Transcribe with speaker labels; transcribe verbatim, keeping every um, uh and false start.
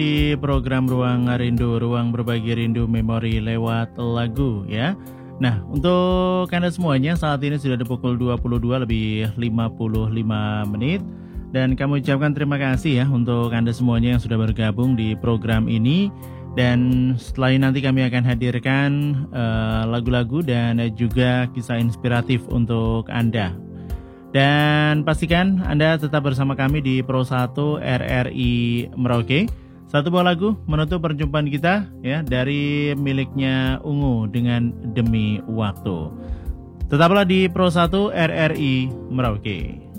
Speaker 1: Di program Ruang Rindu, ruang berbagi rindu memori lewat lagu ya. Nah, untuk Anda semuanya saat ini sudah di pukul dua puluh dua lebih lima puluh lima menit. Dan kami ucapkan terima kasih ya untuk Anda semuanya yang sudah bergabung di program ini. Dan setelah ini nanti kami akan hadirkan uh, lagu-lagu dan juga kisah inspiratif untuk Anda. Dan pastikan Anda tetap bersama kami di Pro satu R R I Merauke. Satu buah lagu menutup perjumpaan kita ya dari miliknya Ungu dengan Demi Waktu. Tetaplah di Pro satu R R I Merauke.